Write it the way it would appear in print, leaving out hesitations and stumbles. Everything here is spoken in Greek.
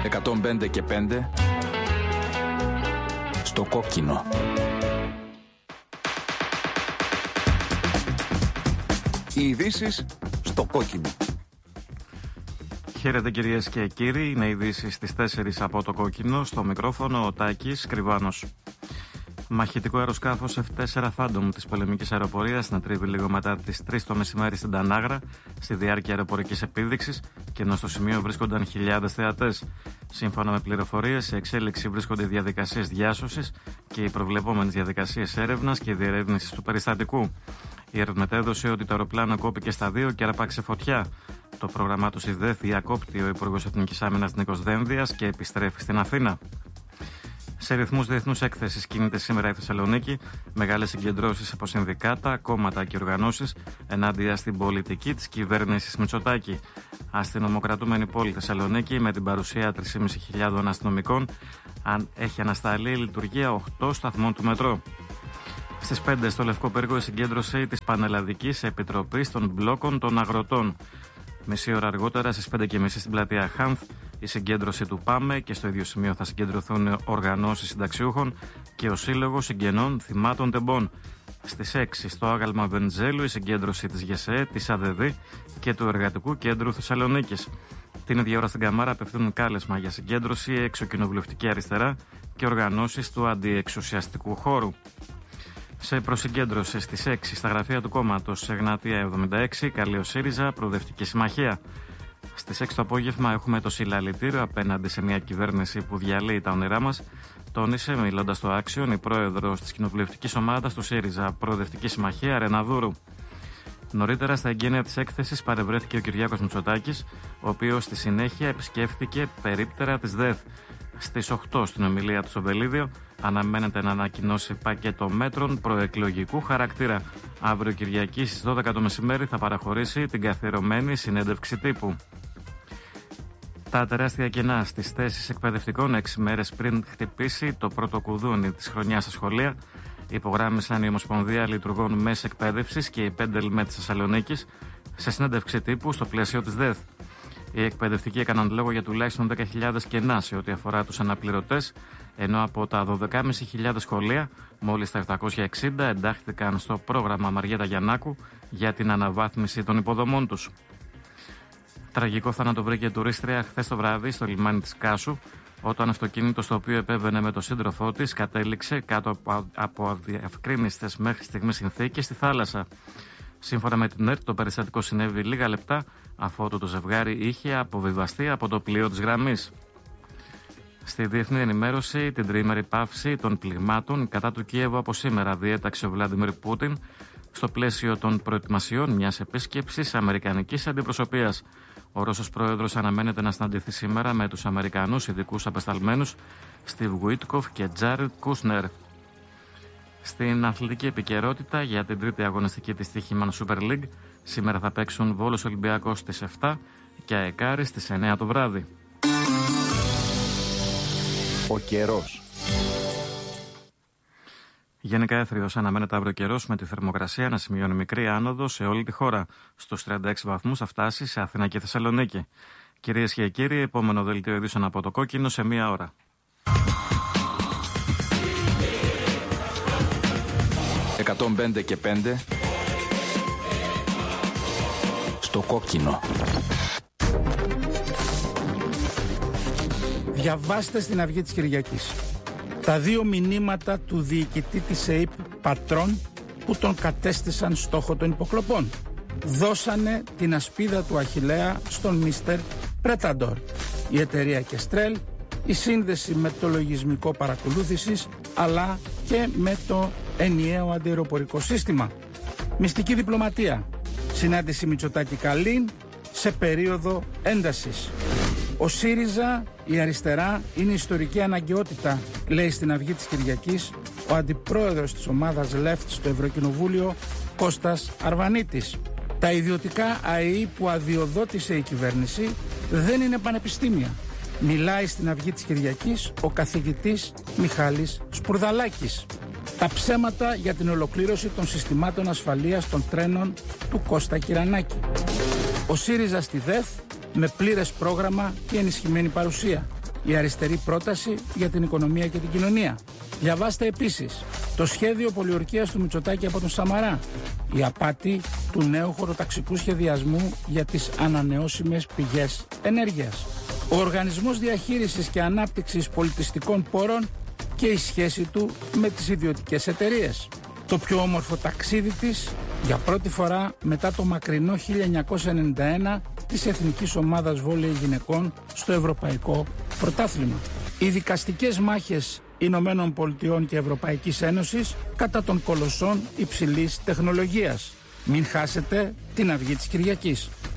105 και 5 στο κόκκινο. Οι ειδήσεις στο κόκκινο. Χαίρετε κυρίες και κύριοι, είναι ειδήσεις στις 4 από το κόκκινο. Στο μικρόφωνο ο Τάκης Κρυβάνος. Μαχητικό αεροσκάφος F4 Phantom της πολεμικής αεροπορίας συνατρίβει λίγο μετά τις 3 το μεσημέρι στην Τανάγρα στη διάρκεια αεροπορικής επίδειξης και ενώ στο σημείο βρίσκονταν χιλιάδες θεατές. Σύμφωνα με πληροφορίες, σε εξέλιξη βρίσκονται οι διαδικασίες διάσωσης και οι προβλεπόμενες διαδικασίες έρευνας και διερεύνησης του περιστατικού. Η έρευνα μετέδωσε ότι το αεροπλάνο κόπηκε στα 2 και αρπάξε φωτιά. Το πρόγραμμά του ΔΕΘ διακόπτει ο Υπουργός Εθνικής Άμυνας Νίκος Δένδιας και επιστρέφει στην Αθήνα. Σε ρυθμούς διεθνούς έκθεσης κινείται σήμερα η Θεσσαλονίκη, μεγάλες συγκεντρώσεις από συνδικάτα, κόμματα και οργανώσεις ενάντια στην πολιτική της κυβέρνησης Μητσοτάκη. Αστυνομοκρατούμενη πόλη Θεσσαλονίκη με την παρουσία 3.500 αστυνομικών έχει ανασταλεί η λειτουργία 8 σταθμών του μετρό. Στις 5 στο Λευκό Πύργο η συγκέντρωση της Πανελλαδικής Επιτροπής των Μπλόκων των Αγροτών. Μισή ώρα αργότερα στις 5.30 στην πλατεία Χάνθ η συγκέντρωση του ΠΑΜΕ και στο ίδιο σημείο θα συγκεντρωθούν οργανώσεις συνταξιούχων και ο Σύλλογος Συγγενών Θυμάτων Τεμπών. Στις 6 στο άγαλμα Βενιζέλου η συγκέντρωση της ΓΕΣΕ, της ΑΔΔ και του Εργατικού Κέντρου Θεσσαλονίκης. Την ίδια ώρα στην Καμάρα απευθύνουν κάλεσμα για συγκέντρωση εξοκοινοβουλευτική αριστερά και οργανώσεις του αντιεξουσιαστικού χώρου. Σε προσυγκέντρωση στις 6 στα γραφεία του κόμματος σε Εγνατία 76, καλεί ο ΣΥΡΙΖΑ Προοδευτική Συμμαχία. Στις 6 το απόγευμα έχουμε το συλλαλητήριο απέναντι σε μια κυβέρνηση που διαλύει τα όνειρά μας, τόνισε μιλώντας στο Άξιον η πρόεδρος της κοινοβουλευτικής ομάδας του ΣΥΡΙΖΑ Προοδευτική Συμμαχία Ρεναδούρου. Νωρίτερα στα εγγένεια της έκθεσης παρευρέθηκε ο Κυριάκος Μητσοτάκης, ο οποίος στη συνέχεια επισκέφθηκε περίπτερα της ΔΕΘ. Στις 8 στην ομιλία του στο Βελίδιο αναμένεται να ανακοινώσει πακέτο μέτρων προεκλογικού χαρακτήρα. Αύριο Κυριακή στις 12 το μεσημέρι θα παραχωρήσει την καθιερωμένη συνέντευξη τύπου. Τα τεράστια κενά στις θέσεις εκπαιδευτικών 6 μέρες πριν χτυπήσει το πρώτο κουδούνι της χρονιάς στα σχολεία υπογράμμισαν η Ομοσπονδία Λειτουργών Μέσης Εκπαίδευσης και η ΠΕΝΤΕΛΜΕ της Θεσσαλονίκης σε συνέντευξη τύπου στο πλαίσιο της ΔΕΘ. Οι εκπαιδευτικοί έκαναν λόγο για τουλάχιστον 10.000 κενά σε ό,τι αφορά τους αναπληρωτές, ενώ από τα 12.500 σχολεία, μόλις τα 760 εντάχθηκαν στο πρόγραμμα Μαριέτα Γιαννάκου για την αναβάθμιση των υποδομών τους. Τραγικό θάνατο βρήκε τουρίστρια χθες το βράδυ στο λιμάνι της Κάσου, όταν αυτοκίνητο στο οποίο επέβαινε με τον σύντροφό της κατέληξε κάτω από αδιευκρίνιστες μέχρι στιγμής συνθήκες στη θάλασσα. Σύμφωνα με την ΕΡΤ, το περιστατικό συνέβη λίγα λεπτά αφότου το ζευγάρι είχε αποβιβαστεί από το πλοίο της γραμμής. Στη διεθνή ενημέρωση, την τριήμερη πάυση των πληγμάτων κατά του Κίεβου από σήμερα διέταξε ο Βλάντιμιρ Πούτιν στο πλαίσιο των προετοιμασιών μιας επίσκεψης αμερικανικής αντιπροσωπείας. Ο Ρώσος πρόεδρος αναμένεται να συναντηθεί σήμερα με τους Αμερικανούς ειδικούς απεσταλμένους Στιβ Γουίτκοφ και Τζάρετ Κούσνερ. Στην αθλητική επικαιρότητα για την τρίτη αγωνιστική της Τύχημαν Super League, σήμερα θα παίξουν Βόλος Ολυμπιακός στις 7 και ΑΕΚΑΡΙ στις 9 το βράδυ. Ο καιρός. Γενικά έθριος αναμένεται αύριο καιρός με τη θερμοκρασία να σημειώνει μικρή άνοδο σε όλη τη χώρα. Στους 36 βαθμούς θα φτάσει σε Αθήνα και Θεσσαλονίκη. Κυρίες και κύριοι, επόμενο δελτίο ειδήσεων από το κόκκινο σε 1 ώρα. «105 και 5 στο κόκκινο». Διαβάστε στην Αυγή της Κυριακής τα 2 μηνύματα του διοικητή της ΕΙΠ Πατρών που τον κατέστησαν στόχο των υποκλοπών. Δώσανε την ασπίδα του Αχιλλέα στον Μίστερ Πρέταντορ. Η εταιρεία Κεστρέλ, η σύνδεση με το λογισμικό παρακολούθησης αλλά και με το ενιαίο αντιαεροπορικό σύστημα. Μυστική διπλωματία. Συνάντηση Μητσοτάκη Καλίν σε περίοδο έντασης. Ο ΣΥΡΙΖΑ, η αριστερά, είναι ιστορική αναγκαιότητα, λέει στην Αυγή της Κυριακής ο αντιπρόεδρος της ομάδας Left στο Ευρωκοινοβούλιο Κώστας Αρβανίτης. Τα ιδιωτικά ΑΕΗ που αδειοδότησε η κυβέρνηση δεν είναι πανεπιστήμια. Μιλάει στην Αυγή της Κυριακής ο καθηγητής Μιχάλης Σπουρδαλάκης. Τα ψέματα για την ολοκλήρωση των συστημάτων ασφαλείας των τρένων του Κώστα Κυρανάκη. Ο ΣΥΡΙΖΑ στη ΔΕΘ με πλήρες πρόγραμμα και ενισχυμένη παρουσία, η αριστερή πρόταση για την οικονομία και την κοινωνία. Διαβάστε επίσης το σχέδιο πολιορκίας του Μητσοτάκη από τον Σαμαρά, η απάτη του νέου χωροταξικού σχεδιασμού για τις ανανεώσιμες πηγές ενέργειας, ο Οργανισμός Διαχείρισης και Ανάπτυξης Πολιτιστικών Πόρων και η σχέση του με τις ιδιωτικές εταιρείες. Το πιο όμορφο ταξίδι της, για πρώτη φορά μετά το μακρινό 1991, της Εθνικής Ομάδας Βόλεϊ Γυναικών στο Ευρωπαϊκό Πρωτάθλημα. Οι δικαστικές μάχες Ηνωμένων Πολιτειών και Ευρωπαϊκής Ένωσης κατά των κολοσσών υψηλής τεχνολογίας. Μην χάσετε την αυγή της Κυριακής.